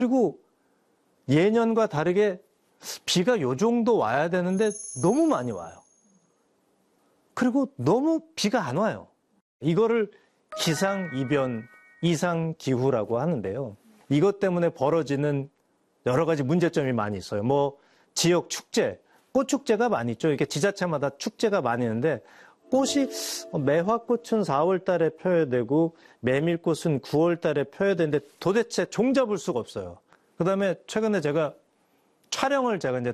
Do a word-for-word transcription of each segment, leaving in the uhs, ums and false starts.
그리고 예년과 다르게 비가 요 정도 와야 되는데 너무 많이 와요. 그리고 너무 비가 안 와요. 이거를 기상이변, 이상기후라고 하는데요. 이것 때문에 벌어지는 여러 가지 문제점이 많이 있어요. 뭐 지역 축제, 꽃축제가 많이 있죠. 이렇게 지자체마다 축제가 많이 있는데 꽃이 매화꽃은 사월 달에 펴야 되고 메밀꽃은 구월 달에 펴야 되는데 도대체 종잡을 수가 없어요. 그다음에 최근에 제가 촬영을 제가 이제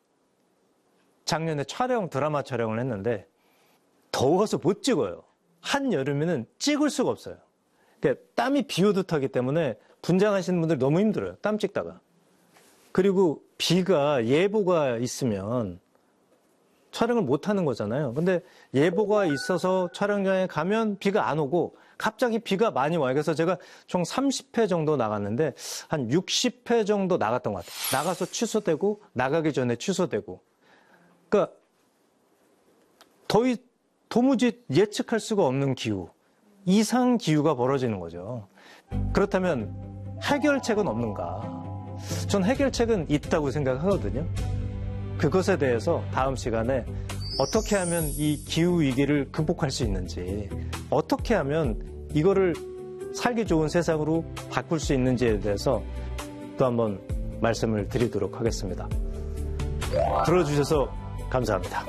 작년에 촬영 드라마 촬영을 했는데 더워서 못 찍어요. 한여름에는 찍을 수가 없어요. 그러니까 땀이 비 오듯 하기 때문에 분장하시는 분들 너무 힘들어요. 땀 찍다가. 그리고 비가 예보가 있으면 촬영을 못 하는 거잖아요. 근데 예보가 있어서 촬영장에 가면 비가 안 오고 갑자기 비가 많이 와요. 그래서 제가 총 삼십 회 정도 나갔는데 한 육십 회 정도 나갔던 것 같아요. 나가서 취소되고 나가기 전에 취소되고. 그러니까 거의 도무지 예측할 수가 없는 기후, 이상 기후가 벌어지는 거죠. 그렇다면 해결책은 없는가? 전 해결책은 있다고 생각하거든요. 그것에 대해서 다음 시간에 어떻게 하면 이 기후위기를 극복할 수 있는지, 어떻게 하면 이거를 살기 좋은 세상으로 바꿀 수 있는지에 대해서 또 한번 말씀을 드리도록 하겠습니다. 들어주셔서 감사합니다.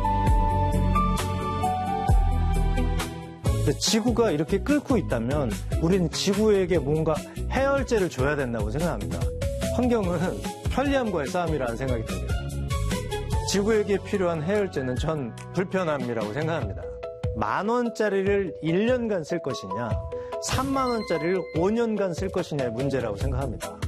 지구가 이렇게 끓고 있다면 우리는 지구에게 뭔가 해열제를 줘야 된다고 생각합니다. 환경은 편리함과의 싸움이라는 생각이 듭니다. 지구에게 필요한 해열제는 전 불편함이라고 생각합니다. 만 원짜리를 일 년간 쓸 것이냐, 삼만 원짜리를 오 년간 쓸 것이냐의 문제라고 생각합니다.